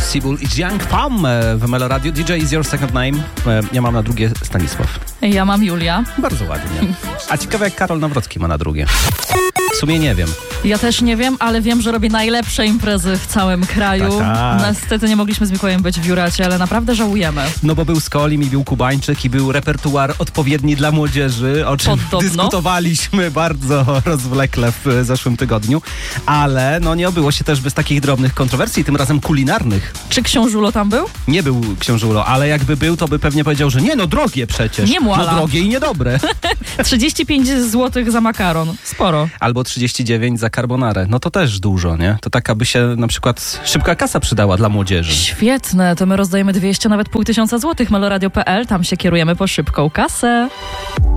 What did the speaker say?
Impossible i Young Pam w Melo Radio. DJ is your second name. Ja mam na drugie Stanisław. Ja mam Julia. Bardzo ładnie. A ciekawe jak Karol Nawrocki ma na drugie. W sumie nie wiem. Ja też nie wiem, ale wiem, że robi najlepsze imprezy w całym kraju. Tak. Niestety nie mogliśmy z Mikołajem być w Juracie, ale naprawdę żałujemy. No bo był Skolim i był Kubańczyk i był repertuar odpowiedni dla młodzieży, o czym dyskutowaliśmy bardzo rozwlekle w zeszłym tygodniu. Ale no nie obyło się też bez takich drobnych kontrowersji, tym razem kulinarnych. Czy Książulo tam był? Nie był Książulo, ale jakby był, to by pewnie powiedział, że nie, no drogie przecież. Nie muala. No drogie i niedobre. 35 zł za makaron. Sporo. Albo 39 za carbonarę. No to też dużo, nie? To taka by się na przykład szybka kasa przydała dla młodzieży. Świetne, to my rozdajemy 200, nawet 500 złotych. Meloradio.pl, tam się kierujemy po szybką kasę.